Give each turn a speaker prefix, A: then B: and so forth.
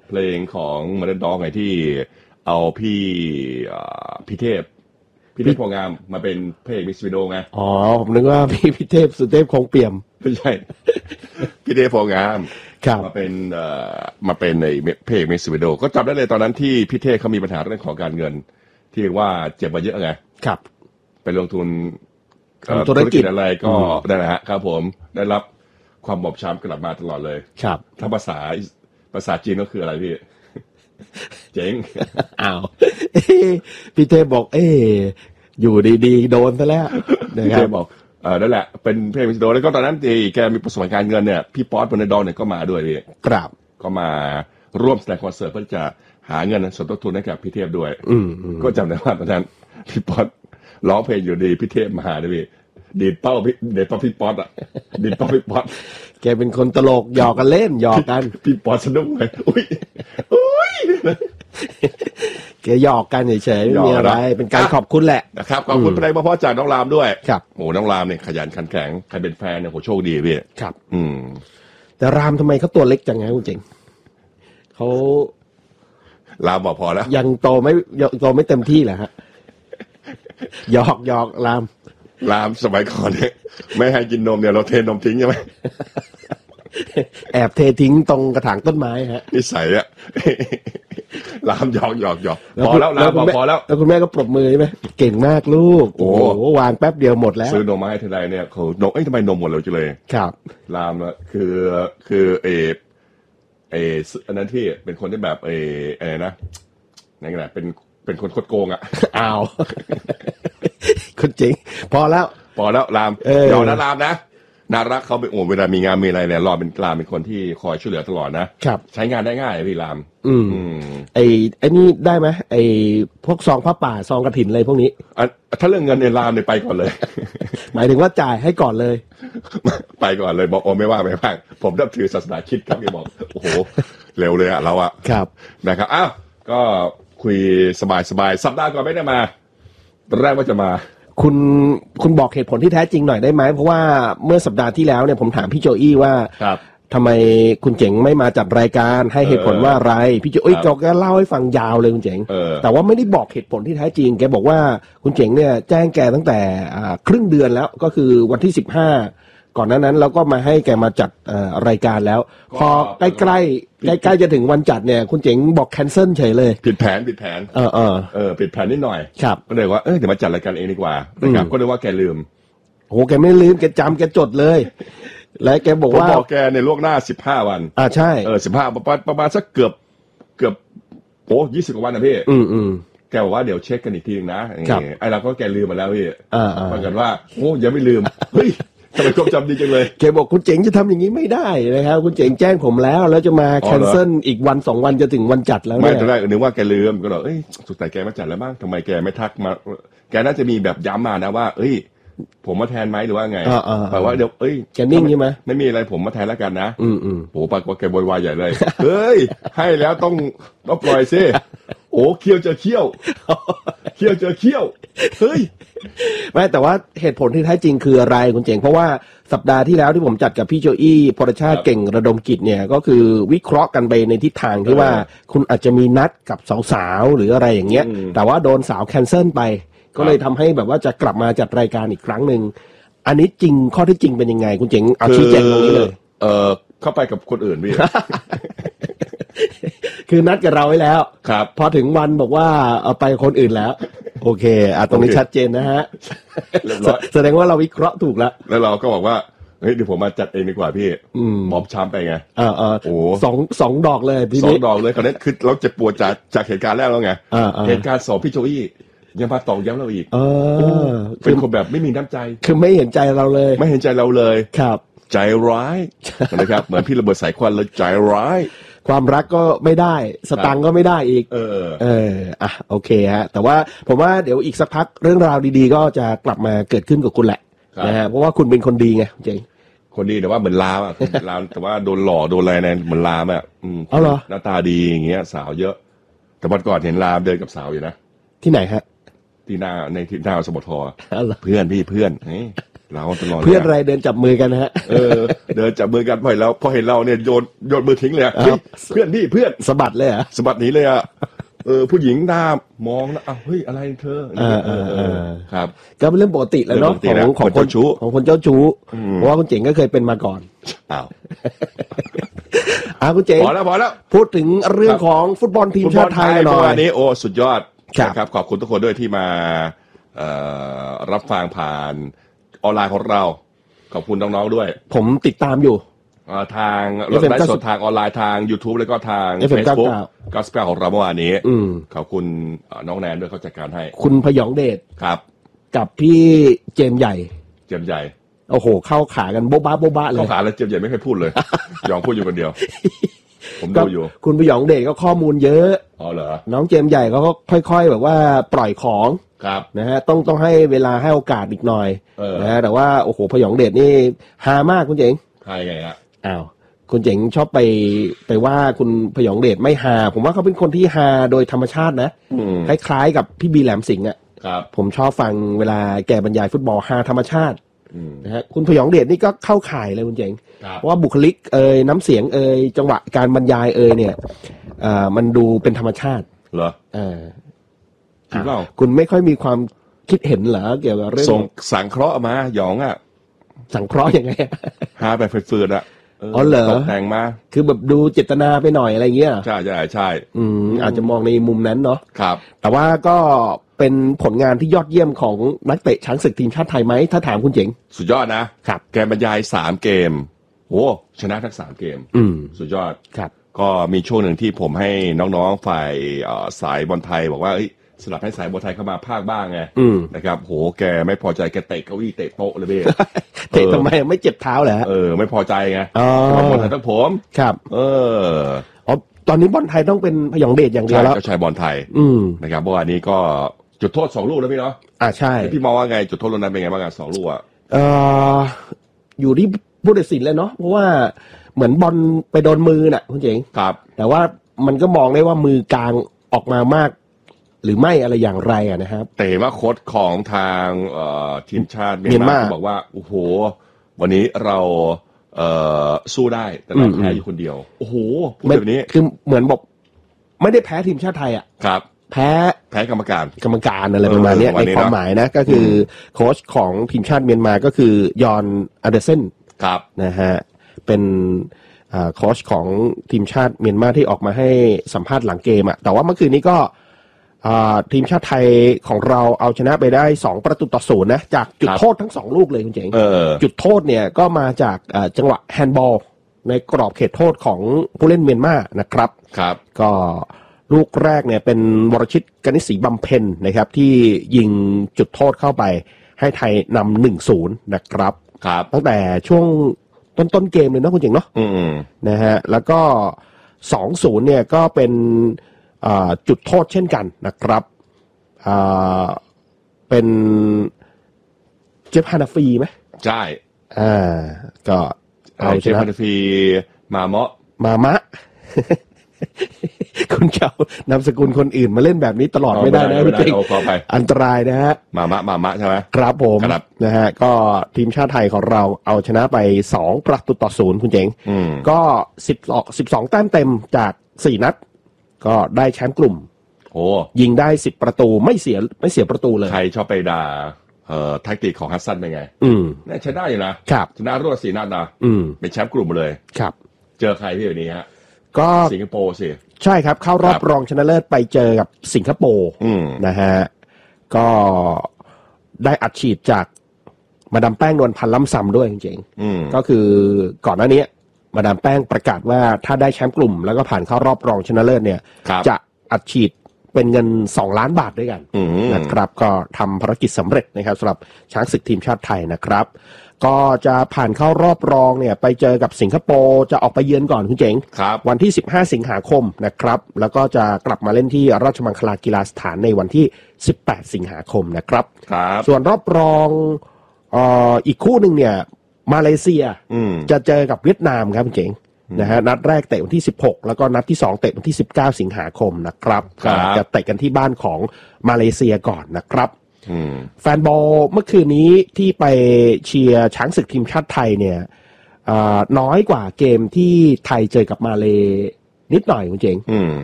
A: เพลงของมาเดนด็อกไงที่เอาพี่เทพโพงามมาเป็นพระเอกมิวสิกวิดีโอไง
B: อ๋อผมนึกว่าพี่เทพสุเทพคงเปี่ยม
A: ไม่ใช่ พี่เทพโพงามมาเป็นในพระเอกมิวสิกวิดีโอก็จำได้เลยตอนนั้นที่พี่เทพเขามีปัญหาเรื่องของการเงินที่ว่าเจ็บมาเยอะไง
B: ครับ
A: ไปลงทุนธุรกิจอะไรก็ได้นะฮะครับผมได้รับความบอบช้ำกลับมาตลอดเลย
B: ครับ
A: ถ้าภาษาจีนก็คืออะไรพี่เจ๋ง
B: อ้าวพี่เทพบอกอยู่ดีๆโดนซะแล้ว
A: พี่เทพบอกนั่นแหละเป็นเพลงมิวสิกวิดีโอแล้วก็ตอนนั้นแกมีประสบการณ์เงินเนี่ยพี่ป๊อตบนดอนเนี่ยก็มาด้วยพี่
B: ครับ
A: ก็มาร่วมแสดงคอนเสิร์ตเพื่อจะหาเงินสมทบทุนให้กับพี่เทพด้วยก็จำได้ว่าตอนนั้นพี่ป๊อตร้องเพลงอยู่ดีพี่เทพมาด้วยพี่ดีดเป้าพี่ป๊อตอ่ะดีดเป้าพี่ป๊อต
B: แกเป็นคนตลกหยอกกันเล่นหยอกกัน
A: พี่ป๊อตสนุกเลยอุ้ย
B: แกหยอกกันเฉยๆไม่มีอะไรเป็นการขอบคุณแหละ
A: นะครับขอบคุณเพลงเพราะจากน้องรามด้วยครับโอ้น้องรามเนี่ยขยันขันแข็งใครเป็นแฟนเนี่ยโหโชคดีพี่
B: ครับแต่รามทำไมเขาตัวเล็กจังไงคุณเจ๋งเขา
A: รามบอกพอแล้ว
B: ยังโตไม่เต็มที่เหรอฮะหยอกราม
A: สมัยก่อนเนี่ยไม่ให้กินนมเนี่ยเราเทนมทิ้งใช่ไหม
B: แอบเททิ้งตรงกระถางต้นไม้ฮะ
A: นิสัยอะรามหยอกพอแล้วรามพอแล้ว
B: แล้วคุณแม่ก็ปรบมือใช่ไหมเก่งมากลูกโอ้โหวางแป๊บเดียวหมดแล้ว
A: ซื้อนมมาให้ทีไรเนี่ยเขานมทำไมนมหมดเลยจังเลย
B: ครับ
A: รามคืออันนั้นที่เป็นคนที่แบบอะไรนะนั่นไงเป็นคนโคตรโกงอ่ะ
B: อ้าวคนจริงพอแล้ว
A: รามยอมนะรามนะน่ารักเขาเป็นเวลามีงานมีอะไรเนี่ยรามเป็นคนที่คอยช่วยเหลือตลอดนะครับใช้งานได้ง่ายพี่ราม
B: ไอ้นี่ได้ไหมไอ้พวกซองผ้าป่าซองกฐินอะไรพวกนี้
A: ถ้าเรื่องเงินเนี่ยรามเนี่ยไปก่อนเลย
B: หมายถึงว่าจ่ายให้ก่อนเลย
A: ไปก่อนเลยบอกโอ้ไม่ว่าผมนับถือศาสนาคริสต์ครับพี่บอกโอ้โหเร็วเลยอะเราอะ
B: ครับ
A: นะครับอ้าวก็คุยสบายสัปดาห์ก่อนไม่ได้มาแรกว่าจะมา
B: คุณบอกเหตุผลที่แท้จริงหน่อยได้ไหมเพราะว่าเมื่อสัปดาห์ที่แล้วเนี่ยผมถามพี่โจอี้ว่าทำไมคุณเจ๋งไม่มาจัดรายการให้เหตุผลว่าอะไรพี่โจอี้ก็เล่าให้ฟังยาวเลยคุณเจ๋งแต่ว่าไม่ได้บอกเหตุผลที่แท้จริงแกบอกว่าคุณเจ๋งเนี่ยแจ้งแกตั้งแต่ครึ่งเดือนแล้วก็คือวันที่15ก่อนนั้นแล้วก็มาให้แกมาจัดรายการแล้วพอใกล้จะถึงวันจัดเนี่ยคุณเจ๋งบอกแคนเซิลเฉยเลย
A: ผิดแผนผิดแผนนิดหน่อยก็เลยว่าเดี๋ยวมาจัดรายการเองดีกว่านะครับก็เลยว่าแกลืม
B: โอ้แกไม่ลืมแกจำแกจดเลยแล้วแกบอกว่า
A: ผมบอกแกในล่วงหน้า15วัน
B: ใช่
A: 15ประมาณสักเกือบโอ้20กว่าวันนะพี่แกบอกว่าเดี๋ยวเช็คกันอีกทีนึงนะไอ้เราก็แกลืมมาแล้วพี่เหมือนกันว่าโอ้ยังไม่ลืมเฮ้ยทำไมความจำดีจังเลย
B: แกบอกคุณเจ๋งจะทำอย่างนี้ไม่ได้นะครับคุณเจ๋งแจ้งผมแล้วจะมาแคนเซิลอีกวัน2วันจะถึงวันจัดแล้ว
A: ไม่ตอนแรกนึกว่าแกลืมก็เลยสงสัยแกมาจัดแล้วบ้างทำไมแกไม่ทักมาแกน่าจะมีแบบย้ำมานะว่าผมมาแทนไหมหรือว่าไงแต่ว่าเดี๋ยว
B: แกนิ่งใช่ไหม
A: ไม่มีอะไรผมมาแทนแล้วกันนะโอ้ปากว่าแกบวายใหญ่เลยเฮ้ยให้แล้วต้องปล่อยซิโอ้เคี้ยวเจอเคี้ยวเฮ้ย
B: ไม่แต่ว่าเหตุผลที่แท้จริงคืออะไรคุณเจ๋งเพราะว่าสัปดาห์ที่แล้วที่ผมจัดกับพี่โจอี้พรชาติเก่งระดมกิจเนี่ยก็คือวิเคราะห์กันไปในทิศทางที่ว่าคุณอาจจะมีนัดกับสาวๆหรืออะไรอย่างเงี้ยแต่ว่าโดนสาวแคนเซิลไปก็เลยทำให้แบบว่าจะกลับมาจัดรายการอีกครั้งหนึ่งอันนี้จริงข้อที่จริงเป็นยังไงคุณเจ๋งเอาชี้แจงตรงนี้เลย
A: เข้าไปกับคนอื่นพี่
B: คือนัดกับเราไว้แล้ว
A: ครับ
B: พอถึงวันบอกว่าเอาไปคนอื่นแล้วโอเคตรงนี้ชัดเจนนะฮะแสดงว่าเราวิเคราะห์ถูก
A: แล้วเราก็บอกว่าเฮ้ยเดี๋ยวผมมาจัดเองดีกว่าพี่บอบช้ำไปไง
B: โอ้สองดอกเลยที
A: นี้2 ดอกเลยคราวนี้คือเราเจ็บปวดจากเหตุการณ์แรกแล้วไงเหตุการณ์2พี่โจอี้ยังมาตอกย้ำเราอีกเป็นคนแบบไม่มีน้ำใจ
B: คือไม่เห็นใจเราเลย
A: ครับใจร้ายนะครับเหมือนพี่ระเบิดสายควันเลยใจร้าย
B: ความรักก็ไม่ได้สตังก็ไม่ได้อีกโอเคฮะแต่ว่าผมว่าเดี๋ยวอีกสักพักเรื่องราวดีๆก็จะกลับมาเกิดขึ้นกับคุณแหละนะฮะเพราะว่าคุณเป็นคนดีไงเจ๋ง
A: คนดีแต่ว่าเหมือนลามอ่ะลามแต่ว่าโดนหล่อโดนอะไรเนี่ยเหมือนลามอ่ะ
B: เหรอ
A: หน้าตาดีอย่างเงี้ยสาวเยอะแต่วันก่อนเห็นลามเดินกับสาวอยู่นะ
B: ที่ไหนฮะ
A: ที่หน้าสมทเพื่อนเราตลอด
B: เพื่อนอะไรเดินจับมือกันนะฮะ
A: เดินจับมือกันพอเห็นเราเนี่ยโยนมือทิ้งเลยเพื่อนพี่เพื่อน
B: สะบัดเลยอ่ะ
A: สะบัดหนีเลยอ่ะผู้หญิงหน้ามองนะเฮ้ยอะไรเธอครับ
B: ก็เป็นเรื่องปกติแล้วเนาะของคนเจ้าชู้เพราะว่าคุณเจ๋งก็เคยเป็นมาก่อน
A: อ้าว
B: คุณเจ๋ง
A: พอแล้ว
B: พูดถึงเรื่องของฟุตบอลทีมชาติไทยหน่อย
A: วันนี้โอ้สุดยอดครับขอบคุณทุกคนด้วยที่มารับฟังผ่านออนไลน์ของเราขอบคุณน้องๆด้วย
B: ผมติดตามอยู่
A: ทางไลฟ์สดทางออนไลน์ทาง YouTube แล้วก็ทาง Facebook ก็สเปของเราเมื่อวานนี้ขอบคุณน้องแนนด้วยเขาจัดการให้
B: คุณพยองเดช
A: ครับ
B: กับพี่เจมใหญ่โอ้โหเข้าขากันโบ๊ะบ้าเลย
A: เข้าขาแล้วเจมใหญ่ไม่เคยพูดเลยยองพูดอยู่คนเดียวผมดูอยู่
B: คุณพยองเดชก็ข้อมูลเยอะ
A: เหรอ
B: น้องเจมใหญ่เขาก็ค่อยๆแบบว่าปล่อยของ
A: ครับ
B: นะฮะต้องให้เวลาให้โอกาสอีกหน่อยนะฮะแต่ว่าโอ้โหพยองเดชนี่ฮามากคุณเจ๋ง
A: ใครไงฮะ
B: อ้าวคุณเจ๋งชอบไปว่าคุณพยองเดชไม่ฮาผมว่าเขาเป็นคนที่ฮาโดยธรรมชาตินะคล้ายๆกับพี่บีแหลมสิงห์อ่ะผมชอบฟังเวลาแกบรรยายฟุตบอลฮาธรรมชาตินะฮะคุณพยองเดชนี่ก็เข้าข่ายเลยคุณเจ๋งเพราะว่าบุคลิกน้ำเสียงจังหวะการบรรยายเนี่ยมันดูเป็นธรรมชาติ
A: เหรอจริงเปล่า
B: คุณไม่ค่อยมีความคิดเห็นเหรอเกี่ยวกับเรื่อง
A: ส่งสังเคราะห์มาหยองอ่ะ
B: สังเคราะห์ยังไง
A: ฮาแบบฝืดๆอ่ะ
B: เหรอ
A: แต่งมา
B: คือแบบดูเจตนาไปหน่อยอะไรเงี้ย
A: ใช่
B: อาจจะมองในมุมนั้นเนาะ
A: ครับ
B: แต่ว่าก็เป็นผลงานที่ยอดเยี่ยมของนักเตะช้างศึกทีมชาติไทยไหมถ้าถามคุณเจ๋ง
A: สุดยอดนะครับแกบรรยาย3เกมโอ้ชนะทั้ง3เกมสุดยอด
B: ครับ
A: ก็มีช่วงหนึ่งที่ผมให้น้องๆฝ่ายสายบอลไทยบอกว่าสลับให้สายบอลไทยเข้ามาภาคบ้างไงนะครับโหแกไม่พอใจแกเตะเก้าอี้เตะโต๊ะเลยเบ้
B: เตะทำไมไม่เจ็บเท้าเหรอ
A: ไม่พอใจไงบอลไทยต้องผม
B: ครับตอนนี้บอลไทยต้องเป็นพยองเดชอย่างเดียวแล้ว
A: เจ้าชายบอลไทยนะครับเมื่อวานนี้ก็จุดโทษ2 ลูกแล้วพี่เนาะ
B: ใช่
A: พี่มองว่าไงจุดโทษลูกนั้นเป็นไงบ้างกัน2 ลูก
B: อยู่ที่ผู้ตัดสินเลยเนาะเพราะว่าเหมือนบอลไปโดนมือน่ะคุณเจ๋ง
A: ครับ
B: แต่ว่ามันก็มองได้ว่ามือกลางออกมามากหรือไม่อะไรอย่างไรนะครับ
A: แต่ว่าโค้ชของทางทีมชาติเมียนมาบอกว่าโอ้โหวันนี้เราสู้ได้แต่เราแพ้อยู่คนเดียวโอ้โหพูดแบบนี้
B: คือเหมือนบอกไม่ได้แพ้ทีมชาติไทยอ่ะ
A: ครับ
B: แพ้
A: กรรมการ
B: อะไรประมาณนี้ในความหมายนะก็คือโค้ชของทีมชาติเมียนมาก็คือยอนอเดอร์เซน
A: ครับ
B: นะฮะเป็นโค้ชของทีมชาติเมียนมาที่ออกมาให้สัมภาษณ์หลังเกมอ่ะแต่ว่าเมื่อคืนนี้ก็ทีมชาติไทยของเราเอาชนะไปได้2-0นะจากจุดโทษทั้ง2 ลูกเลยคุณเจ๋งจุดโทษเนี่ยก็มาจากจังหวะแฮนด์บอลในกรอบเขตโทษของผู้เล่นเมียนมานะครับก็ลูกแรกเนี่ยเป็นวรชิตกนิษฐ์ศรีบำเพ็ญนะครับที่ยิงจุดโทษเข้าไปให้ไทยนำ 1-0 นะครับตั้งแต่ช่วงต้นเกมเลยนะคุณเจ๋งเนาะนะฮะแล้วก็ 2-0 เนี่ยก็เป็นจุดโทษเช่นกันนะครับเป็นเจฟฮานาฟีไหม
A: ใช่
B: ก็
A: เอาเจฟฮานาฟีมะ
B: คุณเจ้านามสกุลคนอื่นมาเล่นแบบนี้ตลอดไม่ได้นะพี่เต้อันตรายนะฮะ
A: มามะใช่ไหม
B: ครับผมนะฮะก็ทีมชาติไทยของเราเอาชนะไป2-0คุณเจ๋งก็12 แต้มเต็มจาก4 นัดก็ได้แชมป์กลุ่มยิงได้10 ประตูไม่เสียประตูเลย
A: ใครชอบไปด่าแทคติกของฮัสซันเป็นไงใช้ได้อยู่นะชนะรวด4 นัดนะเป็นแชมป์กลุ่มเลย
B: ครับ
A: เจอใครพี่วันนี้ฮะ
B: ก็
A: สิงคโปร์สิ
B: ใช่ครับเข้ารอบรองชนะเลิศไปเจอกับสิงคโปร์นะฮะก็ได้อัดฉีดจากมาดามแป้งนวลพันธ์ล้ำซำด้วยจริงๆก็คือก่อนหน้านี้มาดามแป้งประกาศว่าถ้าได้แชมป์กลุ่มแล้วก็ผ่านเข้ารอบรองชนะเลิศเนี่ยจะอัดฉีดเป็นเงิน2 ล้านบาทด้วยกันนะครับก็ทำภารกิจสำเร็จนะครับสำหรับช้างศึกทีมชาติไทยนะครับก็จะผ่านเข้ารอบรองเนี่ยไปเจอกับสิงคโปร์จะออกไปเยือนก่อนคุณเจ๋งวันที่15 สิงหาคมนะครับแล้วก็จะกลับมาเล่นที่ราชมังคลากีฬาสถานในวันที่18 สิงหาคมนะครับส่วนรอบรองอีกคู่หนึ่งเนี่ยมาเลเซียจะเจอกับเวียดนามครับคุณเจ๋งนะฮะนัดแรกเตะวันที่16แล้วก็นัดที่2เตะวันที่19 สิงหาคมนะครับจะเตะกันที่บ้านของมาเลเซียก่อนนะครับแฟนบอลเมื่อคืนนี้ที่ไปเชียร์ช้างศึกทีมชาติไทยเนี่ยน้อยกว่าเกมที่ไทยเจอกับมาเลนิดหน่อยคุณเจ๋ง